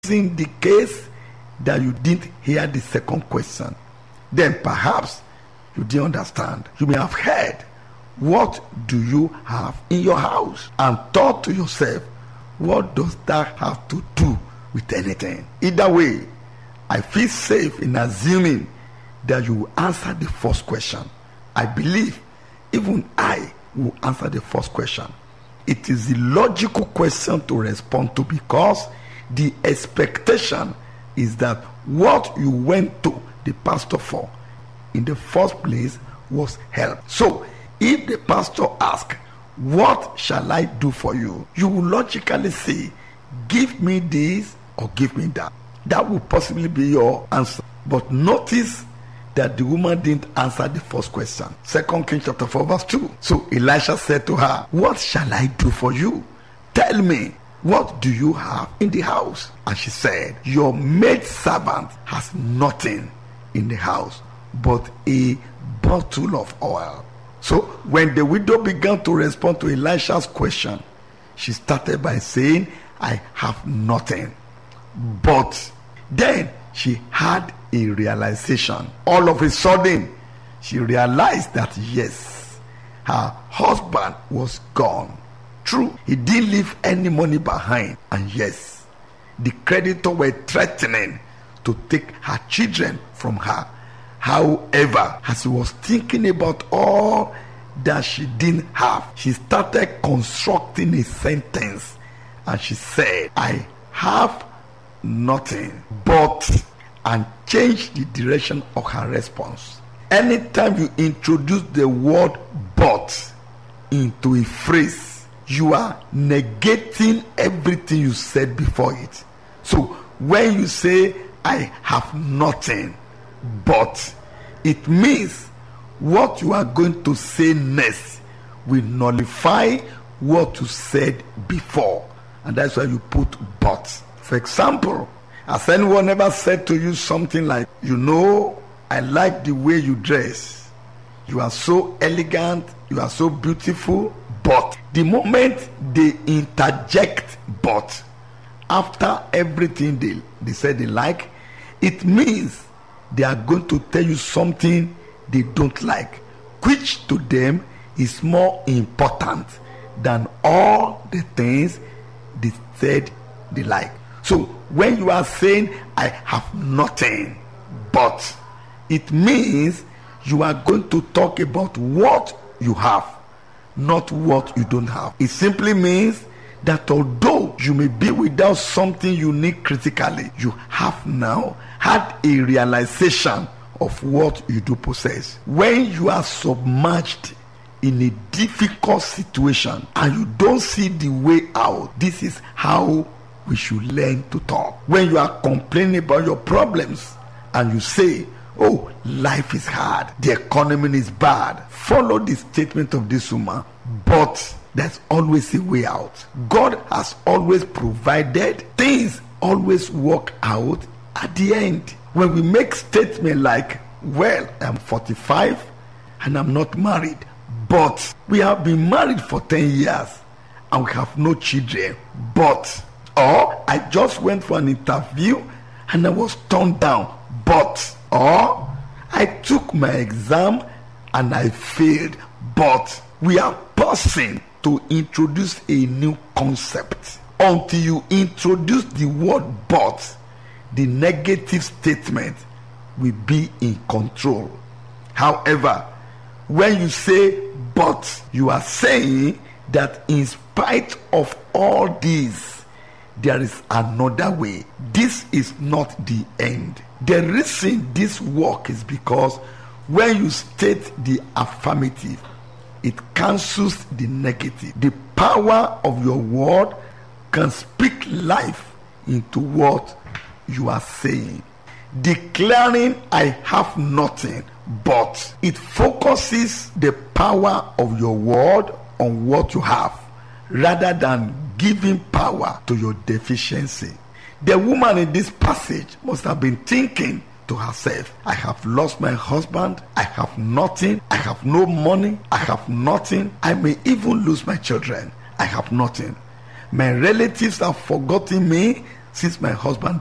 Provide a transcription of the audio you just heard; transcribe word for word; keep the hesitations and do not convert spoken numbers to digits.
in the case that you didn't hear the second question, then perhaps you didn't understand. You may have heard, what do you have in your house? And thought to yourself, what does that have to do with anything? Either way, I feel safe in assuming that you will answer the first question. I believe even I will answer the first question. It is the logical question to respond to, because the expectation is that what you went to the pastor for in the first place was help. So if the pastor asks, what shall I do for you? You will logically say, give me this or give me that. That will possibly be your answer. But notice that the woman didn't answer the first question. Second Kings chapter four verse two. So Elisha said to her, what shall I do for you? Tell me, what do you have in the house? And she said, your maid servant has nothing in the house but a bottle of oil. So when the widow began to respond to Elisha's question, she started by saying, I have nothing. But then she had a realization. All of a sudden, she realized that yes, her husband was gone. True, he didn't leave any money behind. And yes, the creditor were threatening to take her children from her. However, as she was thinking about all that she didn't have, she started constructing a sentence. And she said, I have nothing but, and changed the direction of her response. Anytime you introduce the word but into a phrase, you are negating everything you said before it. So when you say, I have nothing but, it means what you are going to say next will nullify what you said before. And that's why you put but. For example, has anyone ever said to you something like, you know, I like the way you dress. You are so elegant, you are so beautiful, but the moment they interject but after everything they, they said they like, it means they are going to tell you something they don't like, which to them is more important than all the things they said they like. So when you are saying, I have nothing but, it means you are going to talk about what you have, not what you don't have. It simply means that although you may be without something you need critically, you have now had a realization of what you do possess. When you are submerged in a difficult situation and you don't see the way out, this is how we should learn to talk. When you are complaining about your problems and you say, oh, life is hard, the economy is bad, follow the statement of this woman, but there's always a way out. God has always provided. Things always work out at the end. When we make statements like, well, I'm forty-five and I'm not married, but we have been married for ten years and we have no children, but, or I just went for an interview and I was turned down, but, or I took my exam and I failed, but we are pausing to introduce a new concept. Until you introduce the word but, the negative statement will be in control. However, when you say but, you are saying that in spite of all this, there is another way. This is not the end. The reason this works is because when you state the affirmative, it cancels the negative. The power of your word can speak life into what you are saying. Declaring I have nothing but, it focuses the power of your word on what you have rather than giving power to your deficiency. The woman in this passage must have been thinking to herself, I have lost my husband, I have nothing, I have no money, I have nothing, I may even lose my children, I have nothing. My relatives have forgotten me, since my husband